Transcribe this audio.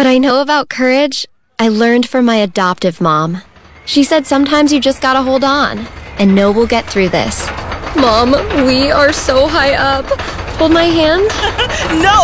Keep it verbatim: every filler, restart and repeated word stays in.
I know about courage, I learned from my adoptive mom. She said sometimes you just gotta hold on, and know we'll get through this. Mom, we are so high up. Hold my hand. No!